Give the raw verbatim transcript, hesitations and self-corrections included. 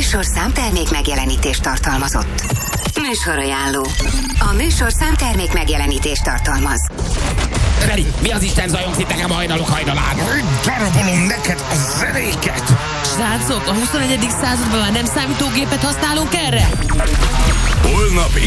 műsor számtermék megjelenítést tartalmazott. Műsorajánló. A műsor számtermék megjelenítést tartalmaz. Feri, mi az Isten zajongsz itt nekem a hajnalok hajnalán? Darabolom neked a zenéket! Srácok, a huszonegyedik században már nem számítógépet használunk erre? Holnap